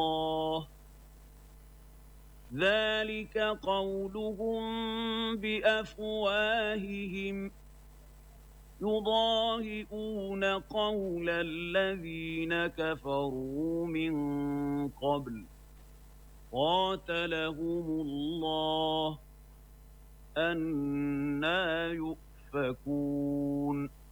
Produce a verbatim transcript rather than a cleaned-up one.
الله ذلك قولهم بأفواههم يضاهئون قول الذين كفروا من قبل قاتلهم الله أنى يؤفكون